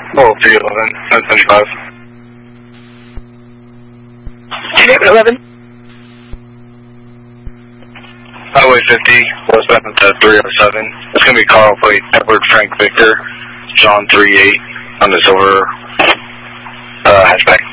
Oh, 311, 975. 11. Highway 50, westbound to 307. It's going to be Carl Plate, Edward Frank Victor, John 38 on the silver hatchback.